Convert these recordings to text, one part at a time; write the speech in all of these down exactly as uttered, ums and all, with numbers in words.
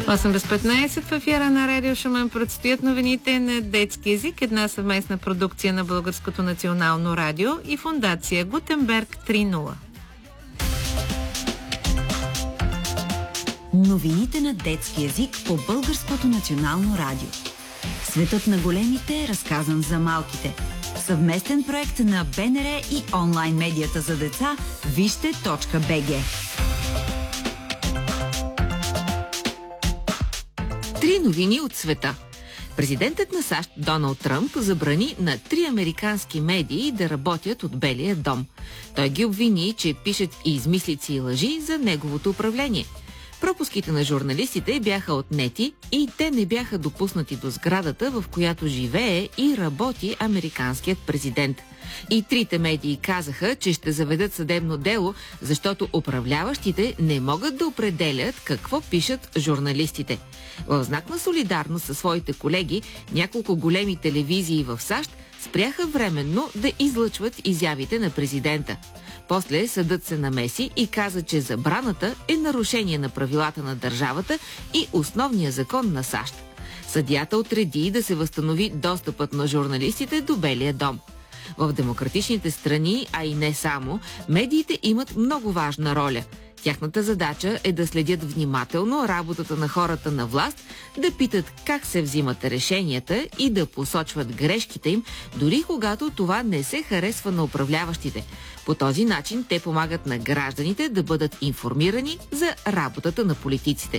осем без петнайсет в ефира на Радио Шумен предстоят новините на детски език, една съвместна продукция на Българското национално радио и фондация Гутенберг три нула. Новините на детски език по Българското национално радио. Светът на големите е разказан за малките. Съвместен проект на БНР и онлайн медията за деца вижте точка би джи. Три новини от света. Президентът на САЩ Доналд Тръмп забрани на три американски медии да работят от Белия дом. Той ги обвини, че пишат измислици и лъжи за неговото управление. Пропуските на журналистите бяха отнети и те не бяха допуснати до сградата, в която живее и работи американският президент. И трите медии казаха, че ще заведат съдебно дело, защото управляващите не могат да определят какво пишат журналистите. В знак на солидарност със своите колеги, няколко големи телевизии в САЩ спряха временно да излъчват изявите на президента. После съдът се намеси и каза, че забраната е нарушение на правилата на държавата и основния закон на САЩ. Съдията отреди да се възстанови достъпът на журналистите до Белия дом. В демократичните страни, а и не само, медиите имат много важна роля. Тяхната задача е да следят внимателно работата на хората на власт, да питат как се взимат решенията и да посочват грешките им, дори когато това не се харесва на управляващите. По този начин те помагат на гражданите да бъдат информирани за работата на политиците.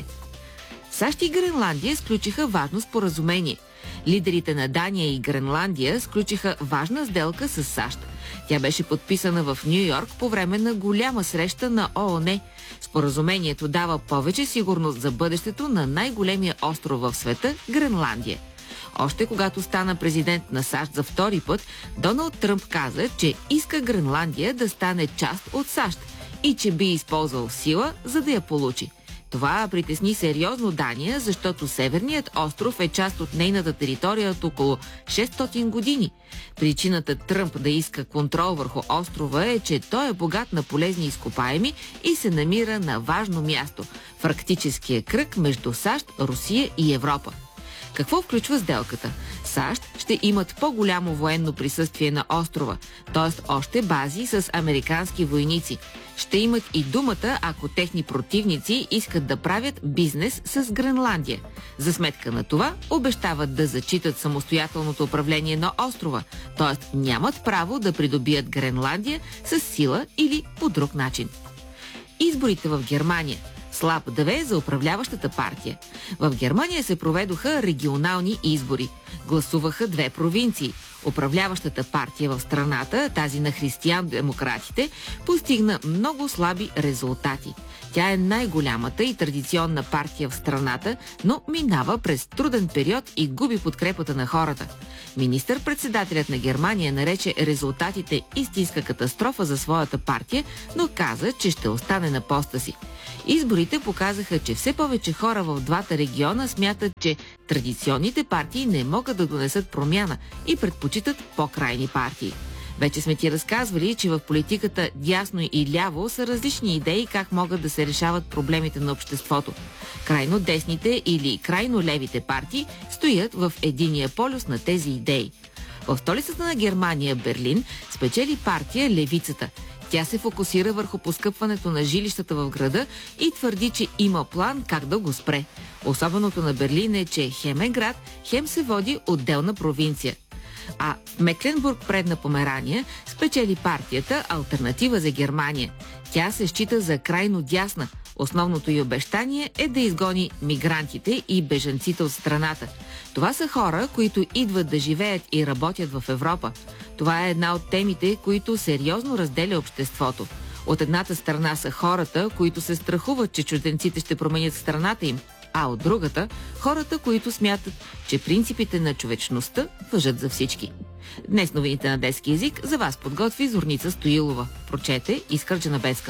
САЩ и Гренландия сключиха важно споразумение. Лидерите на Дания и Гренландия сключиха важна сделка с САЩ. Тя беше подписана в Ню-Йорк по време на голяма среща на ООН. Споразумението дава повече сигурност за бъдещето на най-големия остров в света – Гренландия. Още когато стана президент на САЩ за втори път, Доналд Тръмп каза, че иска Гренландия да стане част от САЩ и че би използвал сила, за да я получи. Това притесни сериозно Дания, защото Северният остров е част от нейната територия от около шестстотин години. Причината Тръмп да иска контрол върху острова е, че той е богат на полезни изкопаеми и се намира на важно място – в арктическия кръг между САЩ, Русия и Европа. Какво включва сделката? САЩ ще имат по-голямо военно присъствие на острова, т.е. още бази с американски войници. Ще имат и думата, ако техни противници искат да правят бизнес с Гренландия. За сметка на това обещават да зачитат самостоятелното управление на острова, т.е. нямат право да придобият Гренландия с сила или по друг начин. Изборите в Германия. Слаб две за управляващата партия. В Германия се проведоха регионални избори. Гласуваха две провинции. Управляващата партия в страната, тази на християн-демократите, постигна много слаби резултати. Тя е най-голямата и традиционна партия в страната, но минава през труден период и губи подкрепата на хората. Министър-председателят на Германия нарече резултатите истинска катастрофа за своята партия, но каза, че ще остане на поста си. Изборите показаха, че все повече хора в двата региона смятат, че традиционните партии не могат да донесат промяна и предпочитат по-крайни партии. Вече сме ти разказвали, че в политиката дясно и ляво са различни идеи как могат да се решават проблемите на обществото. Крайно десните или крайно левите партии стоят в единия полюс на тези идеи. В столицата на Германия, Берлин, спечели партия Левицата. Тя се фокусира върху поскъпването на жилищата в града и твърди, че има план как да го спре. Особеното на Берлин е, че хем е град, хем се води отделна провинция. А в Мекленбург, предна Померания, спечели партията Алтернатива за Германия. Тя се счита за крайно дясна. Основното й обещание е да изгони мигрантите и бежанците от страната. Това са хора, които идват да живеят и работят в Европа. Това е една от темите, които сериозно разделя обществото. От едната страна са хората, които се страхуват, че чужденците ще променят страната им, а от другата – хората, които смятат, че принципите на човечността важат за всички. Днес новините на детски език за вас подготви Зорница Стоилова. Прочете Искра Джанабецка.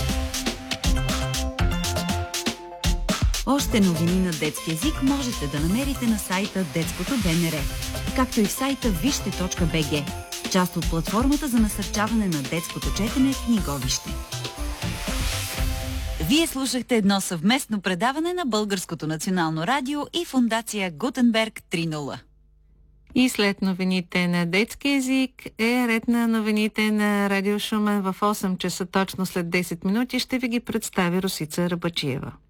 Още новини на детски език можете да намерите на сайта Детското БНР, както и в сайта вижте точка би джи, част от платформата за насърчаване на детското четене в Книговище. Вие слушахте едно съвместно предаване на Българското национално радио и фондация Гутенберг три нула. И след новините на детски език е ред на новините на Радио Шумен в осем часа точно след десет минути ще ви ги представи Росица Рабачиева.